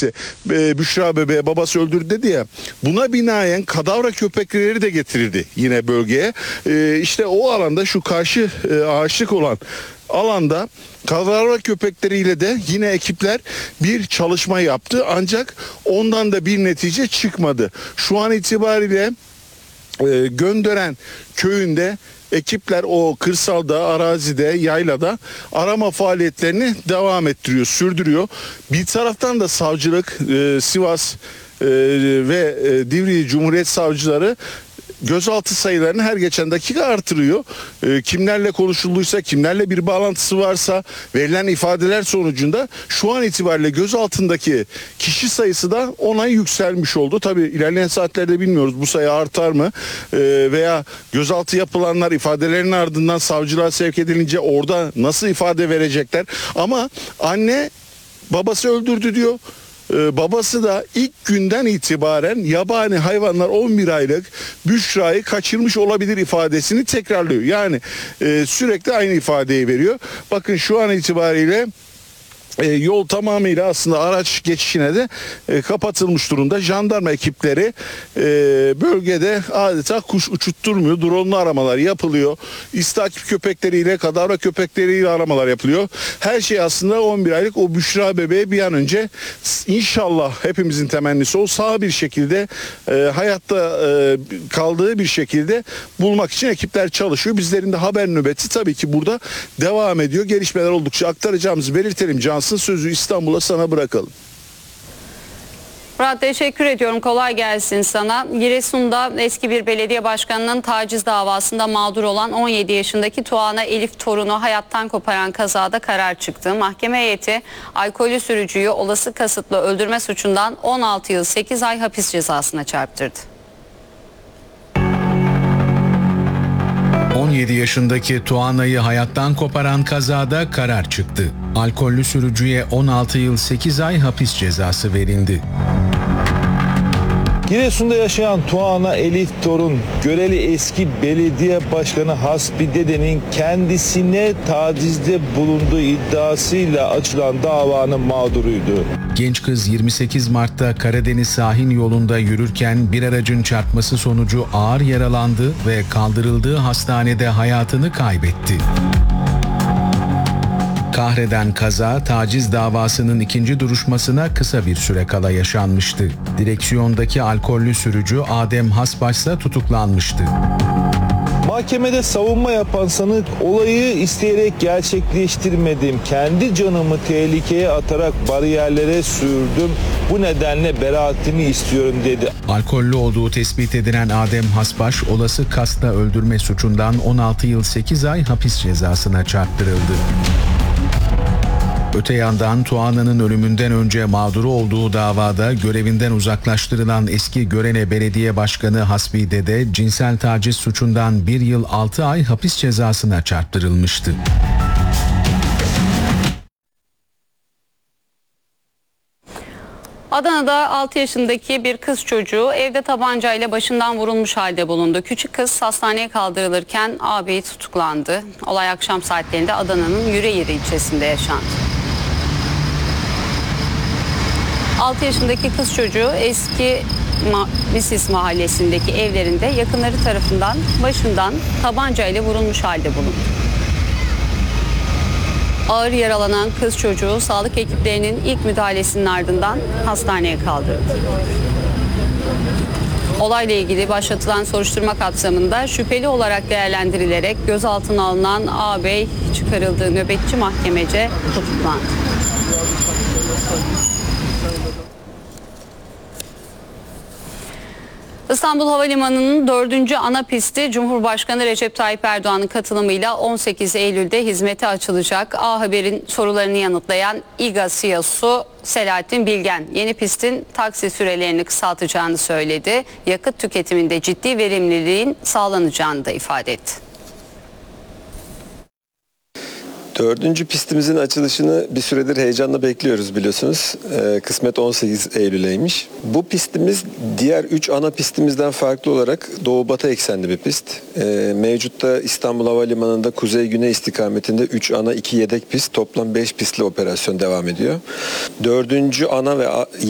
annesi Büşra bebeğe babası öldürdü dedi ya. Buna binaen kadavra köpekleri de getirildi yine bölgeye. İşte o alanda şu karşı ağaçlık olan alanda kadavra köpekleriyle de yine ekipler bir çalışma yaptı. Ancak ondan da bir netice çıkmadı. Şu an itibariyle Göndören köyünde ekipler o kırsalda, arazide, yaylada arama faaliyetlerini devam ettiriyor, sürdürüyor. Bir taraftan da savcılık, Sivas ve Divriği Cumhuriyet Savcıları gözaltı sayılarını her geçen dakika artırıyor. Kimlerle konuşulduysa, kimlerle bir bağlantısı varsa verilen ifadeler sonucunda şu an itibariyle gözaltındaki kişi sayısı da 10'a yükselmiş oldu. Tabii ilerleyen saatlerde bilmiyoruz bu sayı artar mı veya gözaltı yapılanlar ifadelerinin ardından savcılığa sevk edilince orada nasıl ifade verecekler. Ama anne babası öldürdü diyor. Babası da ilk günden itibaren yabani hayvanlar 11 aylık Büşra'yı kaçırmış olabilir ifadesini tekrarlıyor. Yani sürekli aynı ifadeyi veriyor. Bakın şu an itibariyle yol tamamıyla aslında araç geçişine de kapatılmış durumda. Jandarma ekipleri bölgede adeta kuş uçutturmuyor. Drone'lu aramalar yapılıyor. İstakip köpekleriyle, kadavra köpekleriyle aramalar yapılıyor. Her şey aslında 11 aylık o Büşra bebeği bir an önce inşallah hepimizin temennisi o sağ bir şekilde hayatta kaldığı bir şekilde bulmak için ekipler çalışıyor. Bizlerin de haber nöbeti tabii ki burada devam ediyor. Gelişmeler oldukça aktaracağımızı belirtelim. Cansın, sözü İstanbul'a sana bırakalım. Murat, teşekkür ediyorum. Kolay gelsin sana. Giresun'da eski bir belediye başkanının taciz davasında mağdur olan 17 yaşındaki Tuana Elif torunu hayattan koparan kazada karar çıktı. Mahkeme heyeti alkollü sürücüyü olası kasıtlı öldürme suçundan 16 yıl 8 ay hapis cezasına çarptırdı. 17 yaşındaki Tuana'yı hayattan koparan kazada karar çıktı. Alkollü sürücüye 16 yıl 8 ay hapis cezası verildi. Giresun'da yaşayan Tuana Elif Torun, Göreli eski belediye başkanı Hasbi Dede'nin kendisine tacizde bulunduğu iddiasıyla açılan davanın mağduruydu. Genç kız 28 Mart'ta Karadeniz sahil yolunda yürürken bir aracın çarpması sonucu ağır yaralandı ve kaldırıldığı hastanede hayatını kaybetti. Kahreden kaza, taciz davasının ikinci duruşmasına kısa bir süre kala yaşanmıştı. Direksiyondaki alkollü sürücü Adem Hasbaş'sa tutuklanmıştı. Mahkemede savunma yapan sanık olayı isteyerek gerçekleştirmedim. Kendi canımı tehlikeye atarak bariyerlere sürdüm. Bu nedenle beraatimi istiyorum dedi. Alkollü olduğu tespit edilen Adem Hasbaş olası kasta öldürme suçundan 16 yıl 8 ay hapis cezasına çarptırıldı. Öte yandan Tuana'nın ölümünden önce mağduru olduğu davada görevinden uzaklaştırılan eski Görene Belediye Başkanı Hasbi Dede cinsel taciz suçundan 1 yıl 6 ay hapis cezasına çarptırılmıştı. Adana'da 6 yaşındaki bir kız çocuğu evde tabancayla başından vurulmuş halde bulundu. Küçük kız hastaneye kaldırılırken ağabeyi tutuklandı. Olay akşam saatlerinde Adana'nın Yüreğir ilçesinde yaşandı. 6 yaşındaki kız çocuğu eski Misis mahallesindeki evlerinde yakınları tarafından başından tabancayla vurulmuş halde bulundu. Ağır yaralanan kız çocuğu sağlık ekiplerinin ilk müdahalesinin ardından hastaneye kaldırıldı. Olayla ilgili başlatılan soruşturma kapsamında şüpheli olarak değerlendirilerek gözaltına alınan ağabey çıkarıldığı nöbetçi mahkemece tutuklandı. İstanbul Havalimanı'nın 4. ana pisti Cumhurbaşkanı Recep Tayyip Erdoğan'ın katılımıyla 18 Eylül'de hizmete açılacak. A Haber'in sorularını yanıtlayan İGA CEO'su Selahattin Bilgen yeni pistin taksi sürelerini kısaltacağını söyledi. Yakıt tüketiminde ciddi verimliliğin sağlanacağını da ifade etti. 4. pistimizin açılışını bir süredir heyecanla bekliyoruz biliyorsunuz. Kısmet 18 Eylül'eymiş. Bu pistimiz diğer 3 ana pistimizden farklı olarak doğu-batı eksenli bir pist. Mevcutta İstanbul Havalimanı'nda kuzey-güney istikametinde 3 ana 2 yedek pist, toplam 5 pistli operasyon devam ediyor. 4. ana ve